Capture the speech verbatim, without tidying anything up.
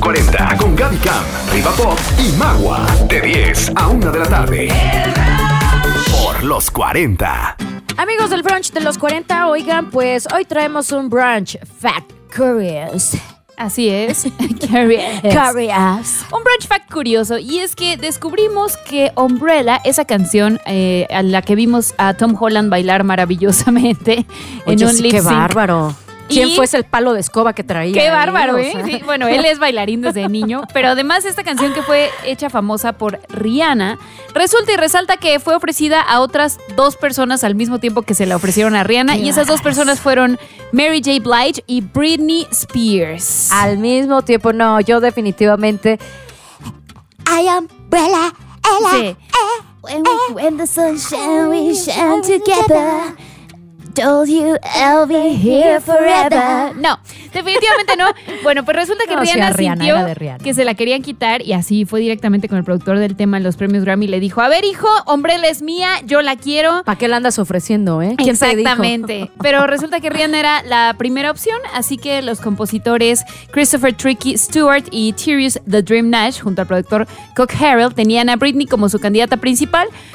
cuarenta con Gaby Cam, Riva Pop y Magua. De diez a una de la tarde. Por los cuarenta. Amigos del brunch de los cuarenta, oigan, pues hoy traemos un brunch fact curious. Así es. Curious. Curious. Un brunch fact curioso. Y es que descubrimos que Umbrella, esa canción eh, a la que vimos a Tom Holland bailar maravillosamente Oye, en un sí, lip qué sync. bárbaro. ¿Quién Y- fue ese palo de escoba que traía? Qué ahí, bárbaro, o ¿eh? sea? Sí, bueno, él es bailarín desde niño, pero además esta canción que fue hecha famosa por Rihanna, resulta y resalta que fue ofrecida a otras dos personas al mismo tiempo que se la ofrecieron a Rihanna, Qué y esas dos personas fueron Mary J. Blige y Britney Spears. Al mismo tiempo, no, yo definitivamente... I am umbrella, Ella. Sí. When, we, when the sun shine, we shine together. Told you I'll be here forever. No, definitivamente no. Bueno, pues resulta que No, sí, Rihanna a Rihanna, sintió era de Rihanna. que se la querían quitar y así fue directamente con el productor del tema en los premios Grammy. Le dijo, a ver, hijo, Umbrella es mía, yo la quiero. ¿Para qué la andas ofreciendo, eh? ¿Quién te dijo? Exactamente. Pero resulta que Rihanna era la primera opción, así que los compositores Christopher Tricky Stewart y Tyrus The Dream Nash, junto al productor Cook Harrell, tenían a Britney como su candidata principal,